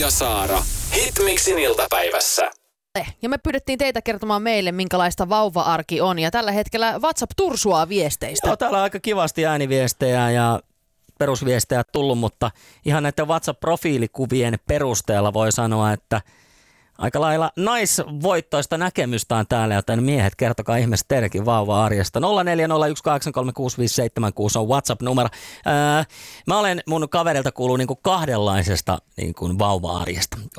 ja Saara. Hitmixin iltapäivässä. Ja me pyydettiin teitä kertomaan meille, minkälaista vauva-arki on. Ja tällä hetkellä WhatsApp tursuaa viesteistä. Joo, täällä on aika kivasti ääniviestejä ja perusviestejä tullut, mutta ihan näiden WhatsApp-profiilikuvien perusteella voi sanoa, että aika lailla naisvoittoista näkemystä on täällä, joten miehet, kertokaa ihmeessä teidänkin vauva-arjesta. 0401836576 on WhatsApp-numero. Mä olen mun kaverilta kuullut niinku kahdenlaisesta niinku vauva-arjesta.